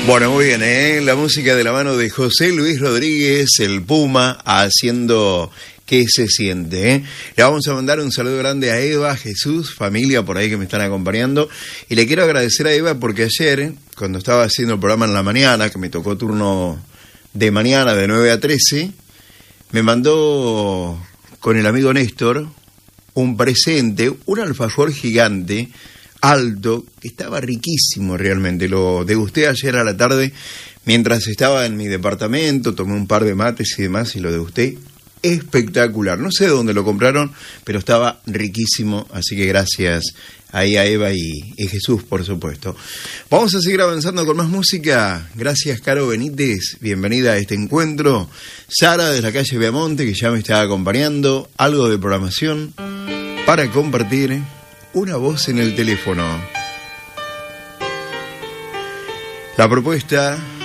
Bueno, muy bien, la música de la mano de José Luis Rodríguez, el Puma, haciendo ¿Qué se siente? Le vamos a mandar un saludo grande a Eva, Jesús, familia por ahí que me están acompañando. Y le quiero agradecer a Eva porque ayer, cuando estaba haciendo el programa en la mañana, que me tocó turno de mañana de 9 a 13, me mandó con el amigo Néstor un presente, un alfajor gigante, alto, que estaba riquísimo realmente. Lo degusté ayer a la tarde mientras estaba en mi departamento, tomé un par de mates y demás y lo degusté. Espectacular, no sé de dónde lo compraron, pero estaba riquísimo, así que gracias ahí a Eva y Jesús, por supuesto. Vamos a seguir avanzando con más música. Gracias, Caro Benítez, bienvenida a este encuentro. Sara de la calle Beamonte, que ya me está acompañando, algo de programación para compartir. Una voz en el teléfono. La propuesta